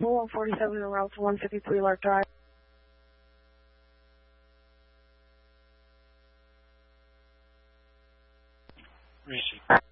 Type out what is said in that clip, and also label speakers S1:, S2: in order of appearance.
S1: 147 en route to 153 Lark Drive.
S2: Receive.